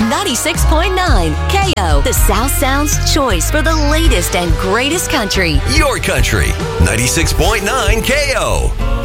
96.9 KO, the South Sound's choice for the latest and greatest country. Your country. 96.9 KO.